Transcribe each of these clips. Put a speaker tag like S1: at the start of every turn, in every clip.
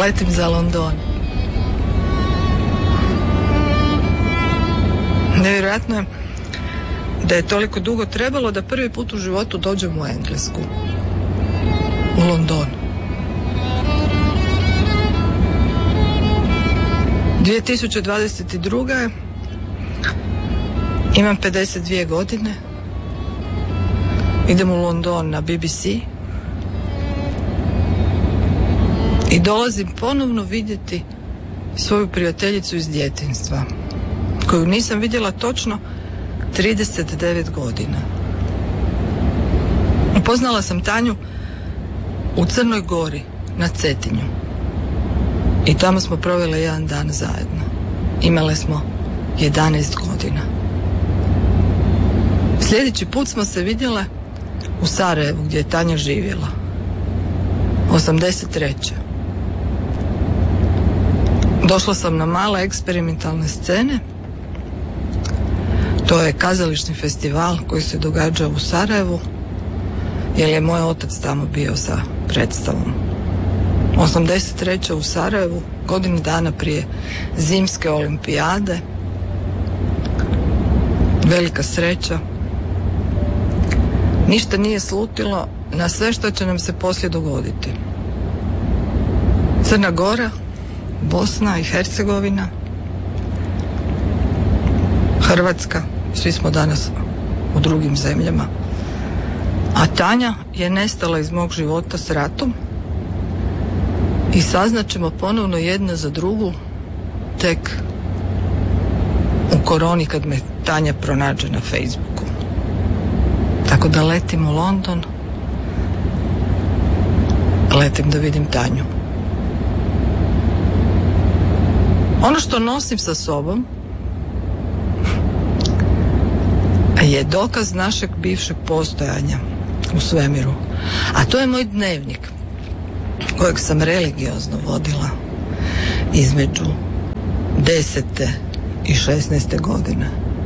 S1: Letim za London. Nevjerojatno je da je toliko dugo trebalo da prvi put u životu dođem u Englesku. U London. 2022. Imam 52 godine. Idem u London na BBC. I dolazim ponovno vidjeti svoju prijateljicu iz djetinjstva, koju nisam vidjela točno 39 godina. Upoznala sam Tanju u Crnoj Gori, na Cetinju. I tamo smo provele jedan dan zajedno. Imale smo 11 godina. Sljedeći put smo se vidjele u Sarajevu, gdje je Tanja živjela. 83. Došla sam na male eksperimentalne scene. To je kazališni festival koji se događa u Sarajevu, jer je moj otac tamo bio sa predstavom. 83. u Sarajevu, godinu dana prije zimske olimpijade. Velika sreća. Ništa nije slutilo na sve što će nam se poslije dogoditi. Crna Gora, Bosna i Hercegovina, Hrvatska, svi smo danas u drugim zemljama. A Tanja je nestala iz mog života s ratom i saznaćemo ponovno jedna za drugu tek u koroni, kad me Tanja pronađe na Facebooku. Tako da letim u London, letim da vidim Tanju. Ono što nosim sa sobom je dokaz našeg bivšeg postojanja u svemiru. A to je moj dnevnik, kojeg sam religiozno vodila između 10. i 16. godine.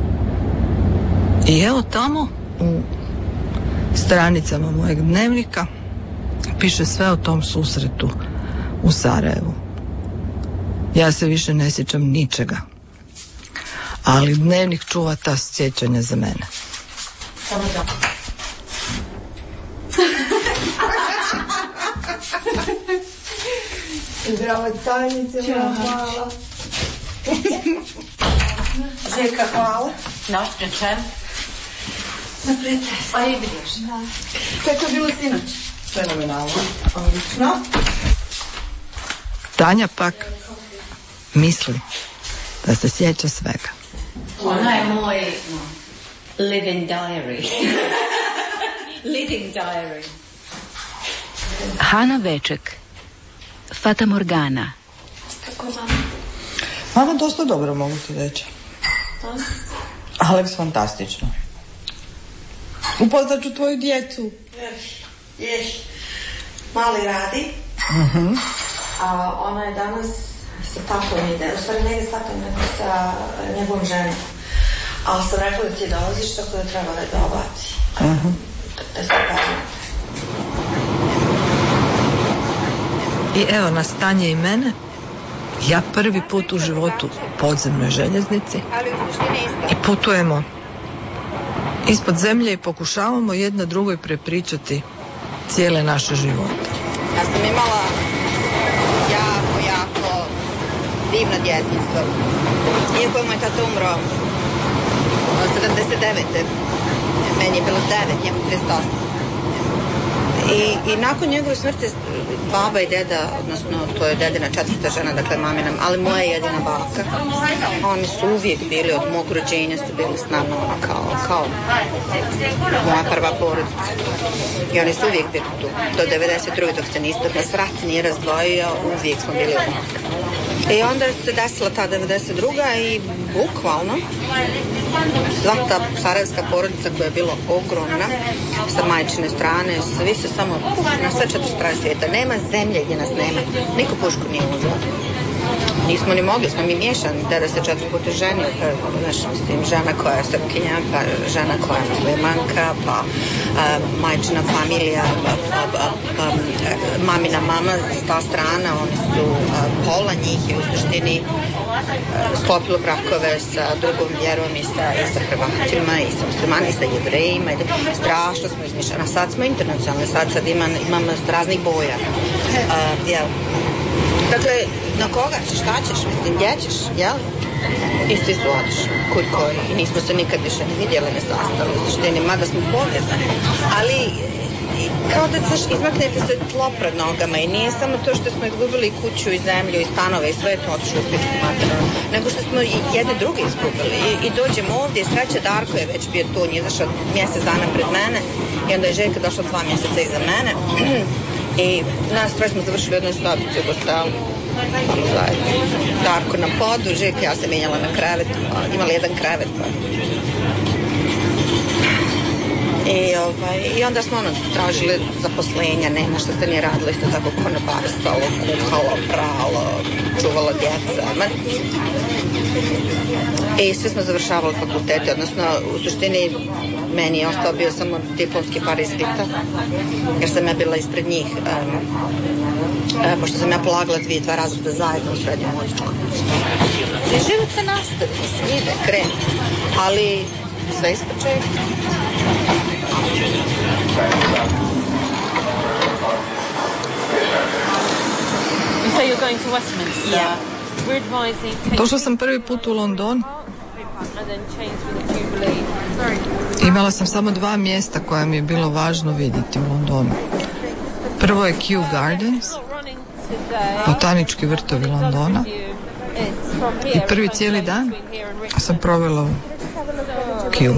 S1: I evo tamo u stranicama mojeg dnevnika piše sve o tom susretu u Sarajevu. Ja se više ne sjećam ničega, ali dnevnik čuva ta sjećanja za mene.
S2: Samo da.
S1: Zdravo, Tanjice, hvala.
S2: Željka, hvala. Naštrečem. Naprijed. Pa i vidiš.
S1: Kako je bilo sinoć? Fenomenalno.
S2: Odlično.
S1: Tanja pak misli da se sjeća svega.
S2: Ona je moj living diary. Living diary.
S3: Hana Veček, Fata Morgana.
S2: Kako vam?
S1: Mama, dosta dobro, mogu ti reći. Alex, fantastično. Upoznaću tvoju djecu.
S4: Ješ. Mali radi. A ona je danas sa tatom ide. U stvari ne ide s tatom, nego sa njegovom ženom. Ali sam rekla da ti dolaziš, tako da treba da je dobaci. Da se pazi.
S1: I evo nas, Tanje i mene. Ja prvi put u životu u podzemnoj željeznici. I putujemo ispod zemlje i pokušavamo jedna drugoj prepričati cijele naše živote.
S5: Ja sam imala jako divno djetinjstvo. Iako je moj tata umro 79. Meni je bilo 9, njemu 38. I nakon njegove smrti baba i deda, odnosno to je dedina četvrta žena, dakle mamina, ali moja jedina baka, oni su uvijek bili, od mog rođenja su bili s nama kao moja prva porodica. I oni su uvijek bili tu. Do 92. dok se nas rat nije razdvojio, uvijek smo bili odmah. I onda se desila ta 92. i bukvalno sva ta sarajevska porodica koja je bila ogromna sa majčine strane, svi se samo na sve četiri strane svijeta. Nema zemlje gdje nas nema. Niko pušku nije uzeo. nismo ni mogli, smo mi miješani, deda se 4 puta ženio, znaš, mislim, žena koja je Srpkinja, pa žena koja je muslimanka, pa majčina familija, mamina mama s ta strana, oni su pola njih i u suštini sklopilo brakove sa drugom vjerom i sa Hrvatima i sa muslimani i sa Jevrejima, strašno smo izmišljeni, sad smo internacionalni, sad imamo raznih boja. Dakle, na koga ćeš, šta ćeš, mislim, gdje ćeš, jel? Isti su otišli, kud koji, i nismo se nikad više ne vidjeli, ne sastali, u suštini, mada smo povezani, ali kao da ćeš izmaknete se tlo pred nogama i nije samo to što smo izgubili kuću i zemlju i stanove i sve je to otišlo u pičku materinu, nego što smo i jedne druge izgubili i dođemo ovdje i sreće Darko je već bio tu, on je izašao mjesec dana pred mene i onda je Željka došla 2 mjeseca iza mene i nas sve smo završili u jednoj sobici u Gostelu, tamo zajedno. Darko na podu, Željka ja se mijenjala na krevetu, imali jedan krevet. I onda smo tražili zaposlenja, nema što se nije radilo, isto tako konobarstalo, kuhalo, pralo, čuvalo djeca. I svi smo završavali fakultete, odnosno u suštini meni je ostao bio samo diplomski par ispita, jer sam ja bila ispred njih, pošto sam ja polagala 2 razreda zajedno u srednjom muzičkom. I život se nastavi, mislim, ide, krene, ali sve ispočetka.
S2: You say you're going to Westminster.
S5: Yeah.
S2: We're advising.
S1: Došla sam prvi put u London.
S2: And then change with the Jubilee. Sorry.
S1: Imala sam samo 2 mjesta koja mi je bilo važno vidjeti u Londonu. Prvo je Kew Gardens, botanički vrtovi Londona. I prvi cijeli dan sam provela u Kew.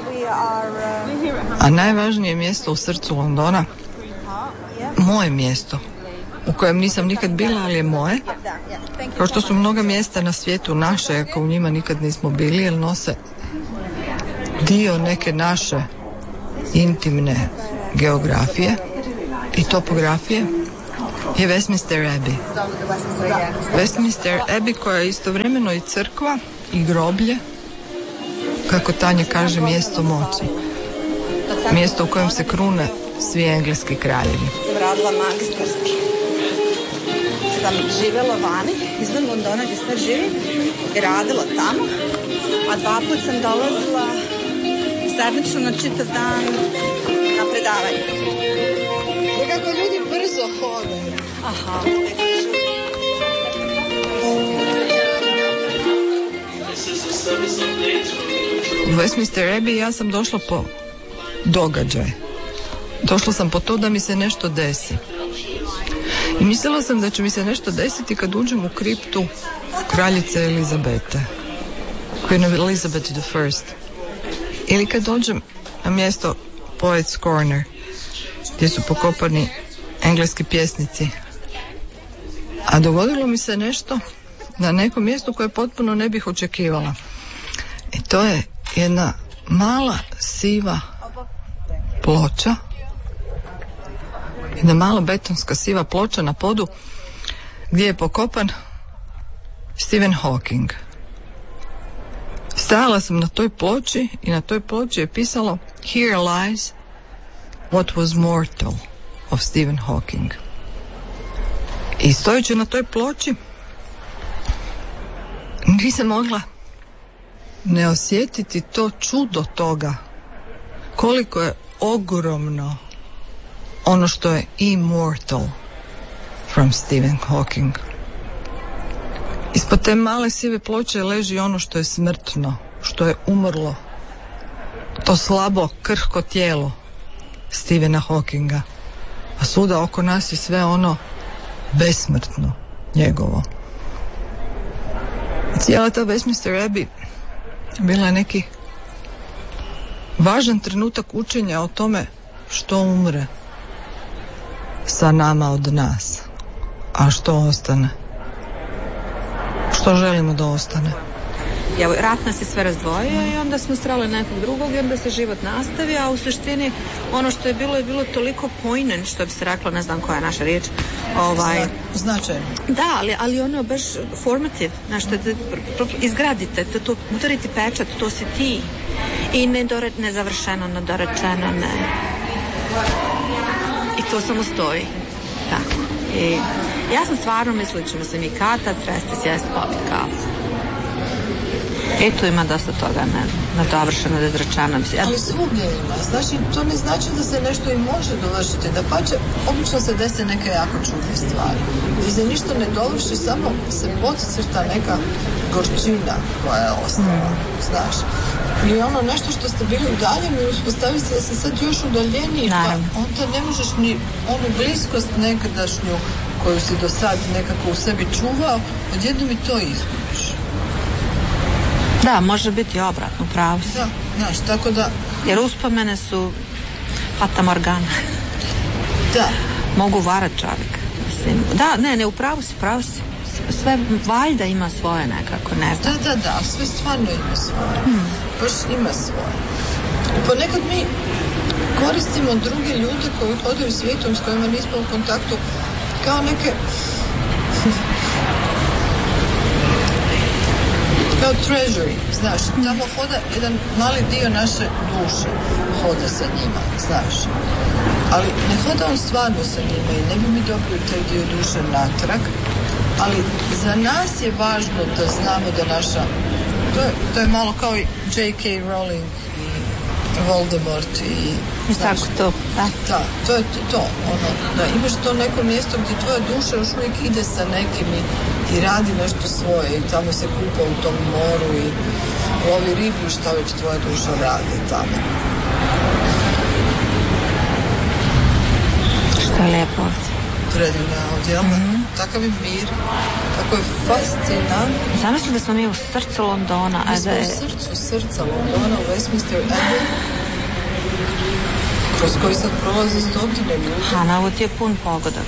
S1: A najvažnije mjesto u srcu Londona, moje mjesto, u kojem nisam nikad bila, ali je moje, kao što su mnoga mjesta na svijetu naše, ako u njima nikad nismo bili, jer nose dio neke naše intimne geografije i topografije, je Westminster Abbey. Westminster Abbey koja je istovremeno i crkva i groblje, kako Tanja kaže, mjesto moći. Mjesto u kojem se krune svi engleski kraljevi.
S5: Sam radila magistarski. Sam živjela vani, izvan Londona gdje sad živim, i radila tamo, a 2 put sam dolazila sedmično na čitav dan na predavanje.
S1: Kako ljudi brzo hodaju.
S5: Aha.
S1: U Westminster Abbey ja sam došla po događaj. Došla sam po to da mi se nešto desi. I mislila sam da će mi se nešto desiti kad uđem u kriptu kraljice Elizabete, Queen Elizabeth I. Ili kad dođem na mjesto Poets Corner, gdje su pokopani engleski pjesnici. A dogodilo mi se nešto na nekom mjestu koje potpuno ne bih očekivala. I to je jedna mala siva ploča, jedna mala betonska siva ploča na podu gdje je pokopan Stephen Hawking. Stajala sam na toj ploči i na toj ploči je pisalo Here lies what was mortal of Stephen Hawking. I stojeći na toj ploči nisam mogla ne osjetiti to čudo toga, koliko je ogromno ono što je immortal from Stephen Hawking. Ispod te male sive ploče leži ono što je smrtno, što je umrlo, to slabo, krhko tijelo Stephena Hawkinga, a svuda oko nas je sve ono besmrtno, njegovo. Cijela ta Westminster Abbey bila je neki važan trenutak učenja o tome što umre sa nama od nas, a što ostane. Što želimo da ostane.
S5: rat nas je sve razdvojio i onda smo strali nekog drugog i onda se život nastavi, a u suštini ono što je bilo toliko poignant, što bi se reklo, ne znam koja je naša riječ,
S1: značajno.
S5: Da, ali ono baš formative, znaš, izgradite, to udariti pečat, to si ti. I nezavršeno, nedorečeno, ne. I to samo stoji. Tako. I ja sam stvarno mislila ćemo se mi katat, sresti, sjest, popit kafu. I tu ima dosta toga nedovršeno, nezrečeno.
S1: Ali svugdje ima. Znači, to ne znači da se nešto i može dovršiti. Da pače, obično se dese neke jako čudne stvari. I se ništa ne dovrši, samo se podcrta neka gorčina koja je ostala. Znaš. I ono nešto što ste bili udaljeni, uspostavi se da se sad još udaljeniji, pa onda ne možeš ni onu bliskost nekadašnju koju si do sad nekako u sebi čuvao, odjednom i to izgubiš.
S5: Da, može biti obratno, pravo si.
S1: Da, znaš, tako da...
S5: Jer uspomene su fata morgana.
S1: Da.
S5: Mogu varat čovjek. Mislim. Da, ne, upravo si. Sve valjda ima svoje nekako, ne znam.
S1: Da, sve stvarno ima svoje. Baš ima svoje. Ponekad mi koristimo druge ljude koji hodaju svijetom s kojima nismo u kontaktu kao neke... kao treasury, znaš, tamo hoda jedan mali dio naše duše, hoda sa njima, znaš. Ali ne hoda on stvarno sa njima i ne bi mi dobili taj dio duše natrag, ali za nas je važno da znamo da naša, to je malo kao i J.K. Rowling i Voldemort i...
S5: Tako to, da.
S1: Da, to je to, ono, da imaš to neko mjesto gdje tvoja duša još uvijek ide sa nekim i radi nešto svoje i tamo se kupa u tom moru i lovi ribu, šta već tvoja duša radi tamo.
S5: Što je lijepo ovdje.
S1: Predivno je ovdje, jel da? Takav je mir, tako je fascinantno.
S5: Zamisli da smo mi u srcu Londona.
S1: Mi smo u srca Londona, u Westminster Abbey, kroz koji sad prolaze stotine ljudi.
S5: Hana, ovo ti je pun pogodak.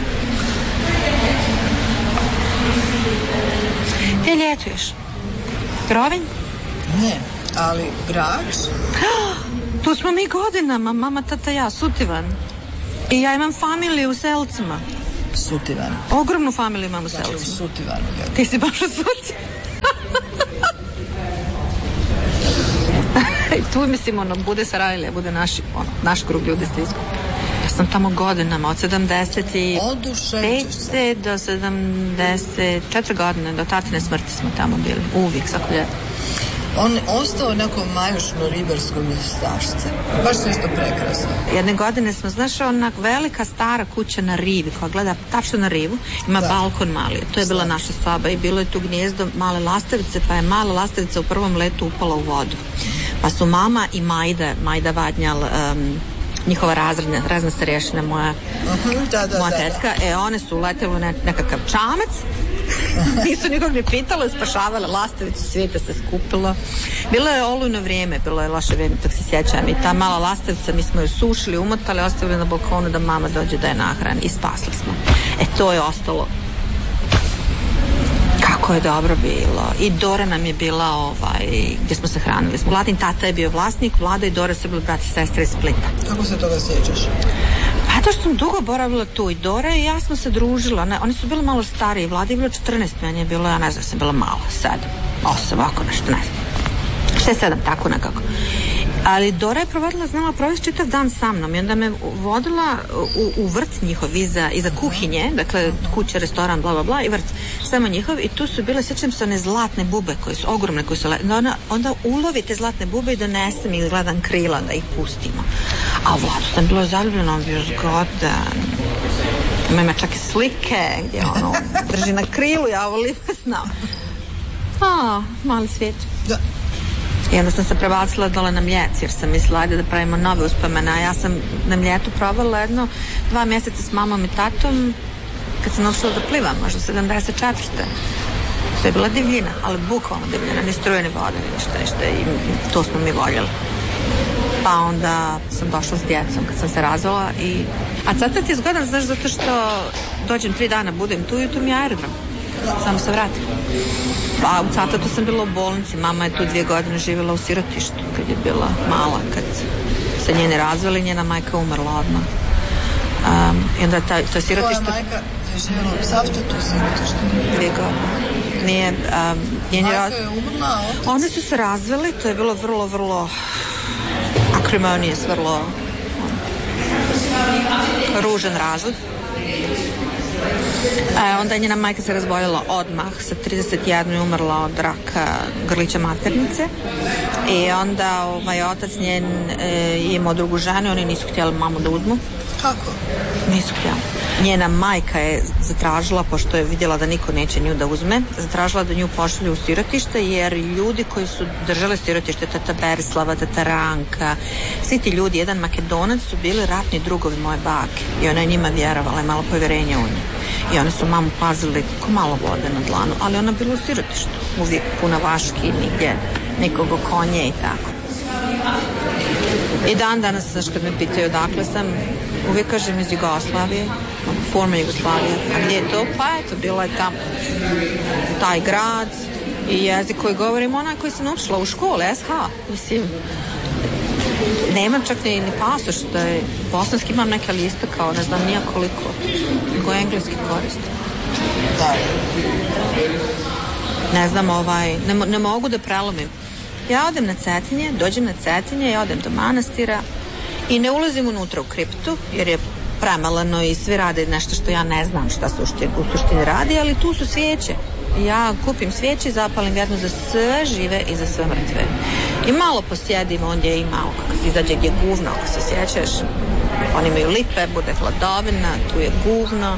S5: Gdje ljetuješ? Rovinj?
S1: Ne, ali Brač.
S5: Tu smo mi godinama, mama, tata, ja, Sutivan. I ja imam familiju u Selcima.
S1: Sutivan.
S5: Ogromnu familiju imam u Selcima.
S1: Znači u Sutivanu.
S5: Ti si baš u Sutivanu. I tu mislim, bude Sarajlija, bude naš krug ljudi se izgubi. Ja sam tamo godinama, od 75. do 74 godine, do tatine smrti smo tamo bili. Uvijek, svako ljeto.
S1: On je ostao onako majušno-ribarsko mjestašce. Baš sve isto prekrasno.
S5: Jedne godine smo, znaš, onak velika stara kuća na rivi, koja gleda tačno na rivu, ima balkon mali. To je bila naša soba i bilo je tu gnijezdo male lastavice, pa je mala lastavica u prvom letu upala u vodu. Pa su mama i Majda Vadnjal, njihova razna starješina, moja tetka, one su uletjeli u nekakav čamac, nisu nikog ne pitalo, spašavale lastavicu, svijeta se skupilo. Bilo je olujno vrijeme, bilo je loše vrijeme, tako se sjećam, i ta mala lastavica, mi smo ju sušili, umotali, ostavili na balkonu da mama dođe da je nahrani i spasli smo. To je ostalo. Kako je dobro bilo. I Dora nam je bila gdje smo se hranili. Vladin tata je bio vlasnik, Vlada i Dora su bili brati i sestre iz Splita.
S1: Kako se toga sjećaš?
S5: Pa to što sam dugo boravila tu i Dora i ja smo se družila. Oni su bili malo stariji, Vlada je bilo 14, meni je bilo, ja ne znam, sam bila malo, 7, 8, ovako nešto, ne znam. 6, 7, tako nekako. Ali Dora je znala provesti čitav dan sa mnom i onda me vodila u vrt njihov iza kuhinje, dakle kuća, restoran, bla bla bla i vrt, samo njihov, i tu su bile, sjećam se, one zlatne bube koje su ogromne, koje su onda ulovi te zlatne bube i donesem ih, gledam krila da ih pustimo. A u Vladu sam bila zaljubljena, on bio zgodan. Ima čak i slike gdje drži na krilu, ja volim znam. Mali svijet. Da. I onda sam se prebacila dole na Mljec, jer sam mislila, ajde da pravimo nove uspomene, a ja sam na Mljetu provela 2 mjeseca s mamom i tatom kad sam naučila da plivam, možda 74. To je bila divljina, ali bukvalno divljina, ni struje, ni vode, ništa, i to smo mi voljeli. Pa onda sam došla s djecom kad sam se razvela a sad ti je zgodan, znaš, zato što dođem 3 dana, budem tu i tu mi je aerodrom. samo se vratim. A u Cavtatu sam bila u bolnici, mama je tu 2 godine živjela u sirotištu kad je bila mala, kad se njeni razveli, njena majka umrla odmah. I onda to sirotište...
S1: Tvoja majka je živjela u Cavtatu u sirotištu?
S5: 2 godine. Nije,
S1: majka je umrla,
S5: oni su se razveli, to je bilo vrlo, vrlo acrimonious, vrlo ružan razvod. Onda je njena majka se razboljela odmah, sa 31 je umrla od raka grlića maternice i onda otac njen je imao drugu ženu, oni nisu htjeli mamu da uzmu.
S1: Kako?
S5: Nisu htjeli. Njena majka je zatražila, pošto je vidjela da niko neće nju da uzme, zatražila da nju pošalju u sirotište, jer ljudi koji su držali sirotište, tata Berislava, tata Ranka, svi ti ljudi, jedan Makedonac, su bili ratni drugovi moje bake i ona je njima vjerovala, je malo povjerenja u nju. I oni su mamu pazili ko malo vode na dlanu, ali ona bila u sirotištu, uvijek puna vaški, nigdje nikog konje i tako. I dan danas, znaš, kad me pitaju odakle sam, uvijek kažem iz Jugoslavije, former Jugoslavije. A gdje je to? Pa eto, bila je tamo taj grad i jezik koji govorim, onaj koji sam naučila u školi, SH. Mislim, nemam čak ni pasoš, da je bosanski, imam neke liste kao ne znam nija koliko, nego engleski koristim.
S1: Da.
S5: Ne znam, ne mogu da prelomim. Ja odem na Cetinje, dođem na Cetinje i odem do manastira i ne ulazim unutra u kriptu, jer je premalano i svi rade nešto što ja ne znam šta u suštini radi, ali tu su svijeće. Ja kupim svijeće i zapalim jednu za sve žive i za sve mrtve. I malo posjedim ondje i malo kako se izađe gdje je guvno, ako se sjećaš. Oni imaju lipe, bude hladovina, tu je guvno.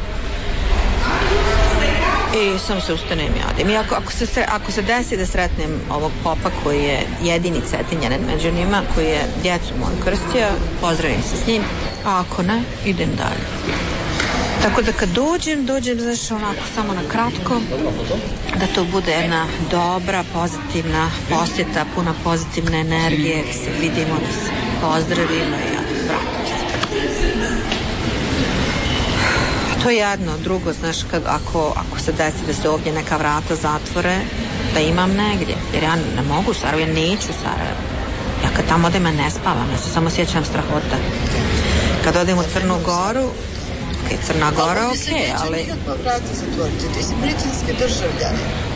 S5: I samo se ustanem i odem. I ako se desi da sretnem ovog popa koji je jedini Cetinjanin među njima, koji je djecu moju krstio, pozdravim se s njim, a ako ne, idem dalje. Tako da kad dođem, znaš, onako samo na kratko, da to bude jedna dobra, pozitivna posjeta, puna pozitivne energije, da se vidimo, da se pozdravimo i vratimo se. To je jedno, drugo, znaš, ako se desi da se ovdje neka vrata zatvore, da imam negdje, jer ja ne mogu u Sarajevo, ja neću u Sarajevo. Ja kad tamo odem, ne spavam, ja se samo sjećam strahota. Kad odem u Crnu Goru, Crna Gora, ok, ali...
S1: Ti se neće nikakva vrata zatvoriti, ti si britanski državljan.